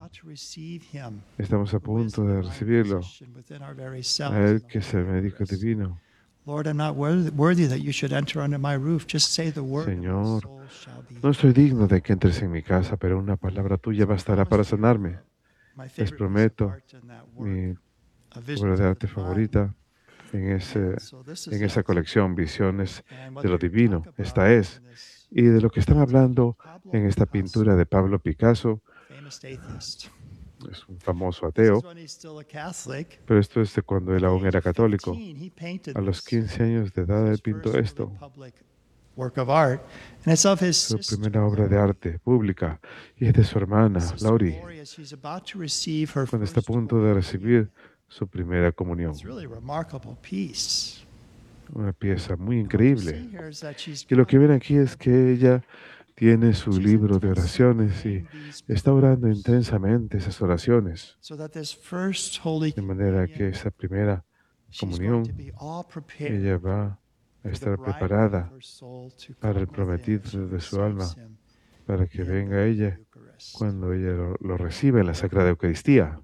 Estamos a punto de recibirlo, a Él que es el médico divino. Señor, no soy digno de que entres en mi casa, pero una palabra tuya bastará para sanarme. Les prometo mi obra de arte favorita en esa colección, Visiones de lo Divino. Esta es. Y de lo que están hablando en esta pintura de Pablo Picasso, es un famoso ateo, pero esto es de cuando él aún era católico. A los 15 años de edad él pintó esto, su primera obra de arte pública, y es de su hermana, Laurie, cuando está a punto de recibir su primera comunión. Una pieza muy increíble. Y lo que ven aquí es que ella tiene su libro de oraciones y está orando intensamente esas oraciones, de manera que esa primera comunión, ella va a estar preparada para el prometido de su alma, para que venga ella cuando ella lo reciba en la Sagrada Eucaristía.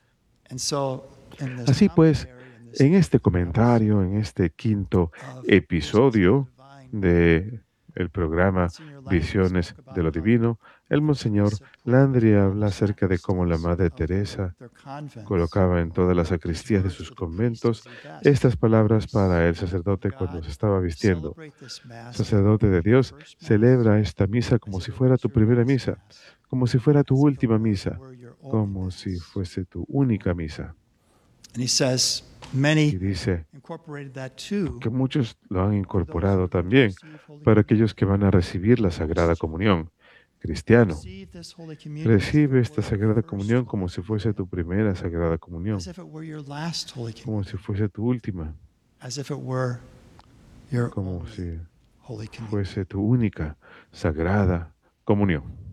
Así pues, en este comentario, en este quinto episodio de el programa Visiones de lo Divino, el Monseñor Landry habla acerca de cómo la Madre Teresa colocaba en todas las sacristías de sus conventos estas palabras para el sacerdote cuando se estaba vistiendo. Sacerdote de Dios, celebra esta misa como si fuera tu primera misa, como si fuera tu última misa, como si fuese tu única misa. Y dice que muchos lo han incorporado también para aquellos que van a recibir la Sagrada Comunión. Cristiano, recibe esta Sagrada Comunión como si fuese tu primera Sagrada Comunión, como si fuese tu última, como si fuese tu única Sagrada Comunión.